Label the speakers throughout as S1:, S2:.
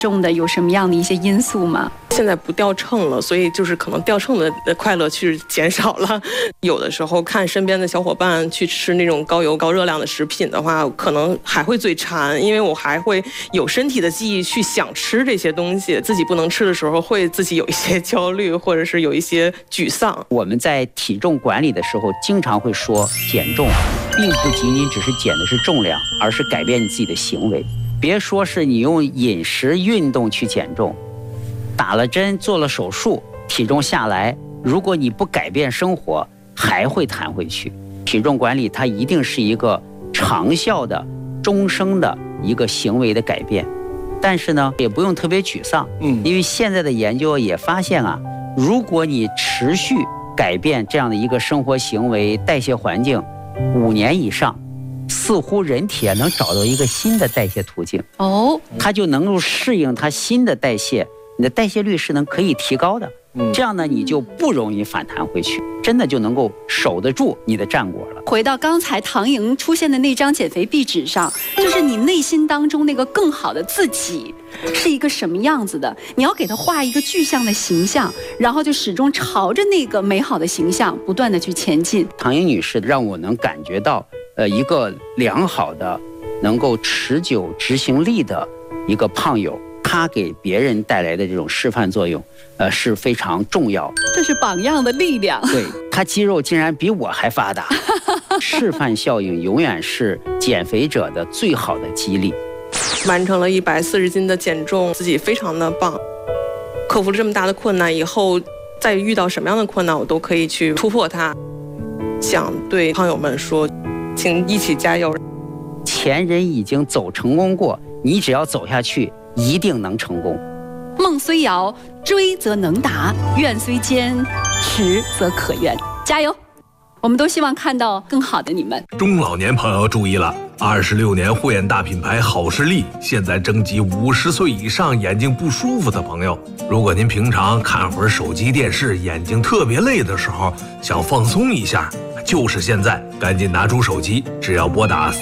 S1: 重的有什么样的一些因素吗？
S2: 现在不掉秤了，所以就是可能掉秤的快乐去减少了。有的时候看身边的小伙伴去吃那种高油高热量的食品的话，可能还会嘴馋，因为我还会有身体的记忆去想吃这些东西，自己不能吃的时候会自己有一些焦虑，或者是有一些沮丧。
S3: 我们在体重管理的时候经常会说减重并不仅仅只是减的是重量，而是改变你自己的行为。别说是你用饮食运动去减重，打了针做了手术体重下来，如果你不改变生活还会弹回去。体重管理它一定是一个长效的终生的一个行为的改变。但是呢也不用特别沮丧，因为现在的研究也发现啊，如果你持续改变这样的一个生活行为代谢环境5年以上，似乎人体能找到一个新的代谢途径它就能够适应它新的代谢，你的代谢率是可以提高的。这样呢你就不容易反弹回去，真的就能够守得住你的战果了。
S1: 回到刚才唐莹出现的那张减肥壁纸上，就是你内心当中那个更好的自己是一个什么样子的，你要给他画一个具象的形象，然后就始终朝着那个美好的形象不断的去前进。
S3: 唐莹女士让我能感觉到一个良好的能够持久执行力的一个胖友，他给别人带来的这种示范作用是非常重要，
S1: 这是榜样的力量。
S3: 对，他肌肉竟然比我还发达示范效应永远是减肥者的最好的激励。
S2: 完成了140斤的减重，自己非常的棒，克服了这么大的困难以后，再遇到什么样的困难我都可以去突破它。想对胖友们说，请一起加油。
S3: 前人已经走成功过，你只要走下去一定能成功。
S1: 梦虽遥，追则能达；愿虽坚，持则可圆。加油！我们都希望看到更好的你们。
S4: 中老年朋友注意了，26年护眼大品牌好视力现在征集50岁以上眼睛不舒服的朋友。如果您平常看会儿手机电视，眼睛特别累的时候，想放松一下，就是现在，赶紧拿出手机，只要拨打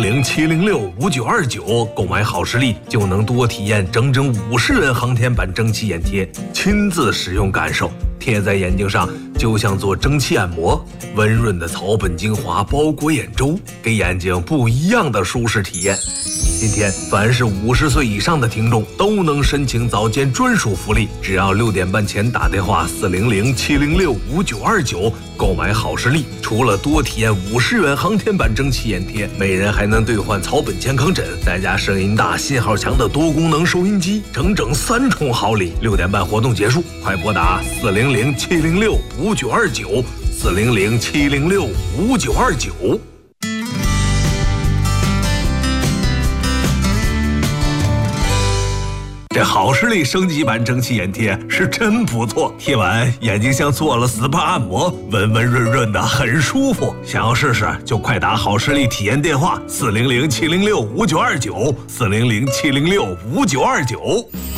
S4: 400-706-5929购买好视力，就能多体验整整50元航天版蒸汽眼贴，亲自使用感受，贴在眼睛上就像做蒸汽按摩，温润的草本精华包裹眼周，给眼睛不一样的舒适体验。今天凡是50岁以上的听众都能申请早间专属福利，只要6点半前打电话400-706-5929购买好视力，除了多体验50元航天版蒸汽眼贴，每人还能兑换草本健康枕，再加声音大信号强的多功能收音机，整整3重好礼。6点半活动结束，快拨打400-706-5929 400-706-5929。这好视力升级版蒸汽眼贴是真不错，贴完眼睛像做了 SPA 按摩，温温润润的，很舒服。想要试试就快打好视力体验电话400-706-5929 400-706-5929。